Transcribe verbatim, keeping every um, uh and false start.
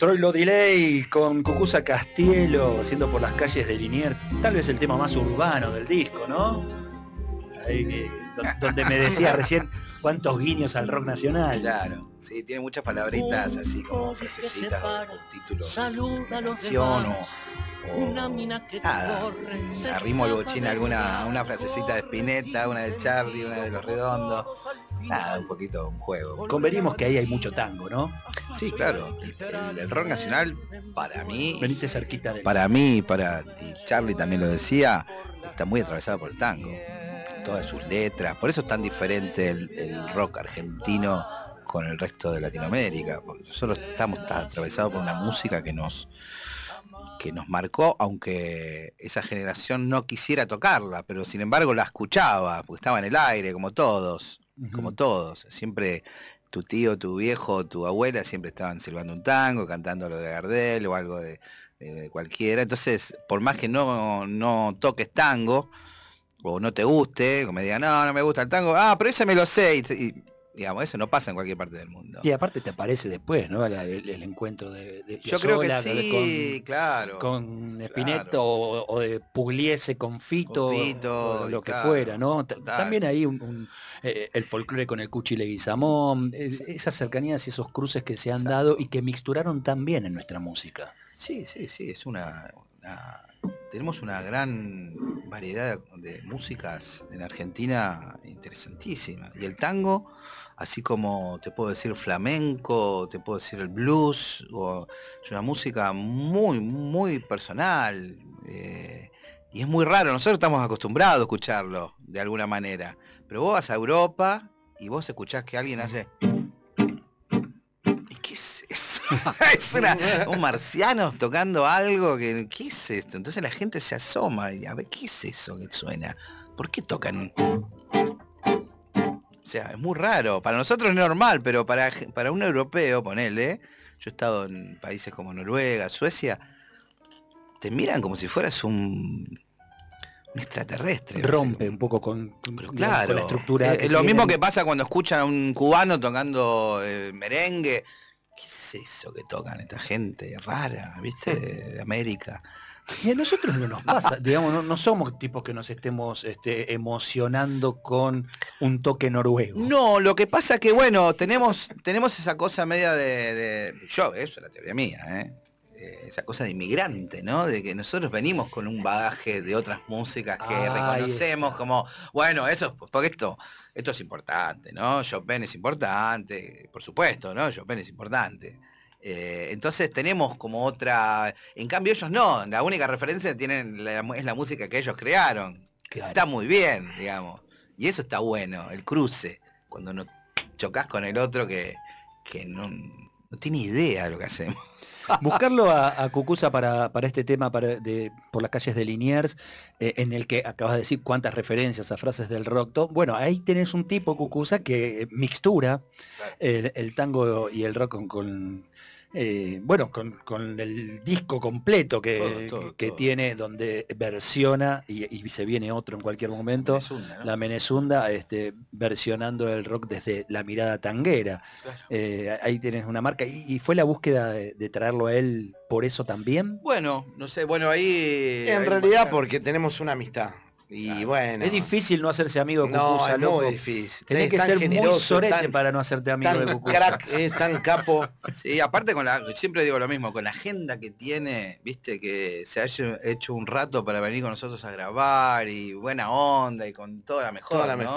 Troilo Delay con Cucuza Castielo haciendo por las calles de Liniers, tal vez el tema más urbano del disco, ¿no? Ahí que, donde me decía recién cuántos guiños al rock nacional. Claro, sí, tiene muchas palabritas así como frasecitas o títulos de canción o, o nada, arrimo el bochín alguna una frasecita de Spinetta, una de Charlie, una de Los Redondos, nada, un poquito un juego. Convenimos que ahí hay mucho tango, ¿no? Sí, claro, el, el, el rock nacional para mí, veniste cerquita de para mí, para y Charlie también lo decía, está muy atravesado por el tango. Todas sus letras, por eso es tan diferente el, el rock argentino con el resto de Latinoamérica, porque nosotros estamos atravesados por una música que nos que nos marcó, aunque esa generación no quisiera tocarla, pero sin embargo la escuchaba, porque estaba en el aire, como todos, uh-huh. como todos, siempre tu tío, tu viejo, tu abuela siempre estaban silbando un tango, cantando lo de Gardel o algo de, de, de cualquiera, entonces por más que no, no toques tango, o no te guste, o me digan, no, no me gusta el tango, ah, pero ese me lo sé, y, y digamos, eso no pasa en cualquier parte del mundo. Y aparte te aparece después, ¿no? El, el, el encuentro de, de Yo creo que sí, con, claro. Con Spinetta claro. o, o de Pugliese con Fito, con Fito o lo que claro, fuera, ¿no? Total. También hay un, un, eh, el folclore con el Cuchi Leguizamón, eh, esas cercanías y esos cruces que se han Exacto. dado y que mixturaron tan bien en nuestra música. Sí, sí, sí, es una... una... Tenemos una gran variedad de, de músicas en Argentina interesantísima. Y el tango, así como te puedo decir flamenco, te puedo decir el blues, o, es una música muy, muy personal. Eh, y es muy raro, nosotros estamos acostumbrados a escucharlo de alguna manera. Pero vos vas a Europa y vos escuchás que alguien hace... ¿Qué es eso? Es una, un marciano tocando algo que, ¿qué es esto? Entonces la gente se asoma y a ver, ¿qué es eso que suena? ¿Por qué tocan? O sea, es muy raro. Para nosotros es normal, pero para, para un europeo, ponele, yo he estado en países como Noruega, Suecia, te miran como si fueras un... un extraterrestre. Rompe un poco con, con, pero claro, con la estructura. Es, es lo mismo que pasa cuando escuchan a un cubano tocando eh, merengue. ¿Qué es eso que tocan esta gente rara, viste, de, de América? Y a nosotros no nos pasa, digamos, no, no somos tipos que nos estemos este, emocionando con un toque noruego. No, lo que pasa que, bueno, tenemos, tenemos esa cosa media de, de... Yo, eso es la teoría mía, ¿eh? Esa cosa de inmigrante, ¿no? De que nosotros venimos con un bagaje de otras músicas que Ay, reconocemos como, bueno, eso, porque esto, esto es importante, ¿no? Chopin es importante, por supuesto, ¿no? Chopin es importante. Eh, entonces tenemos como otra, en cambio ellos no, la única referencia que tienen la, es la música que ellos crearon, que claro. Está muy bien, digamos, y eso está bueno, el cruce, cuando no chocas con el otro que, que no, no tiene idea de lo que hacemos. Buscarlo a, a Cucuza para, para este tema para de, por las calles de Liniers, eh, en el que acabas de decir cuántas referencias a frases del rock. Todo. Bueno, ahí tenés un tipo, Cucuza, que mixtura claro. el, el tango y el rock con, con eh, bueno, con, con el disco completo que, todo, todo, que todo. tiene, donde versiona, y, y se viene otro en cualquier momento, Menezunda, ¿no? La Menezunda, este, versionando el rock desde la mirada tanguera. Claro. Eh, ahí tenés una marca, y, y fue la búsqueda de, de traerlo a él por eso también. Bueno, no sé, bueno, ahí... En ahí realidad porque tenemos una amistad. Y claro. bueno. Es difícil no hacerse amigo de no, Cucuza, es loco. Muy difícil. Tenés es que ser generoso, muy sorete tan, para no hacerte amigo tan de Cucuza. Crack, es tan capo. Sí, aparte con la, siempre digo lo mismo, con la agenda que tiene, viste, que se haya hecho un rato para venir con nosotros a grabar y buena onda y con toda la mejor, toda la ¿no? mejor.